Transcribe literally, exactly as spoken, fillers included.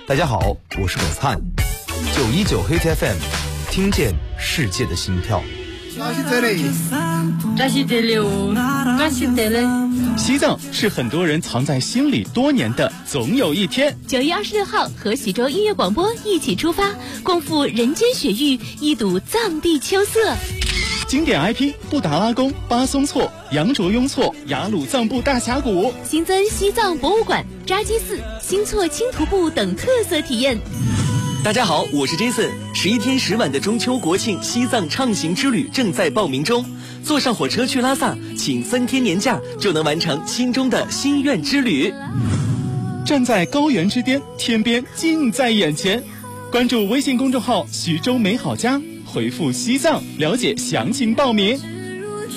大家好，我是葛灿，九一九黑 T F M， 听见世界的心跳。 西藏是很多人藏在心里多年的总有一天。 九月二十六号，和喜洲音乐广播一起出发，共赴人间雪域，一睹藏地秋色。 经典 I P 布达拉宫、巴松措、羊卓雍措、雅鲁藏布大峡谷， 新增西藏博物馆、扎基寺、新措轻徒步等特色体验。 大家好，我是 Jason。十一天十晚的中秋国庆西藏畅行之旅正在报名中，坐上火车去拉萨，请三天年假就能完成心中的心愿之旅。 站在高原之巅，天边近在眼前。关注微信公众号徐州美好家，回复西藏了解详情报名。